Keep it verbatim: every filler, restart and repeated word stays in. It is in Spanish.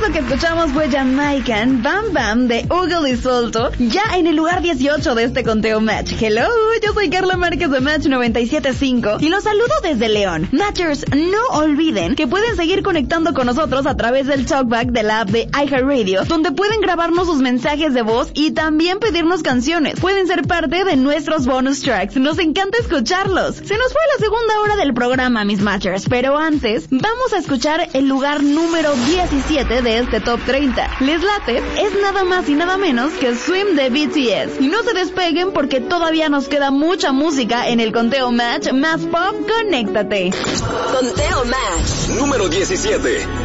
Esto que escuchamos fue Jamaican, Bam Bam de Ugal y Solto, ya en el lugar dieciocho de este conteo Match. Hello, yo soy Carla Márquez de Match noventa y siete punto cinco y los saludo desde León. Matchers, no olviden que pueden seguir conectando con nosotros a través del Talkback de la app de iHeartRadio, donde pueden grabarnos sus mensajes de voz y también pedirnos canciones. Pueden ser parte de nuestros bonus tracks. Nos encanta escucharlos. Se nos fue la segunda hora del programa, mis Matchers, pero antes vamos a escuchar el lugar número diecisiete de este Top treinta. ¿Les late? Es nada más y nada menos que Swim de B T S. Y no se despeguen porque todavía nos queda mucha música en el conteo Match más pop. Conéctate. Conteo Match número diecisiete.